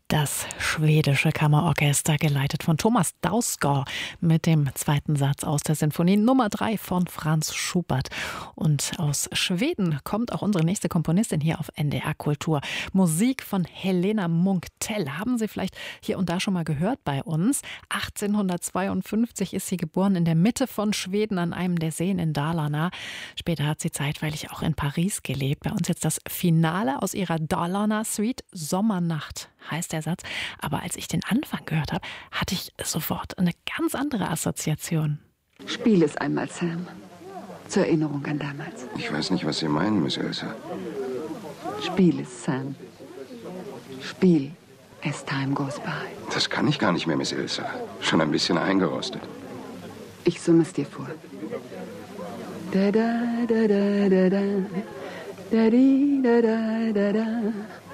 Das schwedische Kammerorchester, geleitet von Thomas Dausgaard, mit dem zweiten Satz aus der Sinfonie Nummer 3 von Franz Schubert. Und aus Schweden kommt auch unsere nächste Komponistin hier auf NDR Kultur. Musik von Helena Munck-Tell. Haben Sie vielleicht hier und da schon mal gehört bei uns? 1852 ist sie geboren in der Mitte von Schweden an einem der Seen in Dalarna. Später hat sie zeitweilig auch in Paris gelebt. Bei uns jetzt das Finale aus ihrer Dalarna-Suite Sommernacht heißt der Satz. Aber als ich den Anfang gehört habe, hatte ich sofort eine ganz andere Assoziation. Spiel es einmal, Sam. Zur Erinnerung an damals. Ich weiß nicht, was Sie meinen, Miss Elsa. Spiel es, Sam. Spiel as time goes by. Das kann ich gar nicht mehr, Miss Elsa. Schon ein bisschen eingerostet. Ich summe es dir vor. Da da da da da da da da da da da.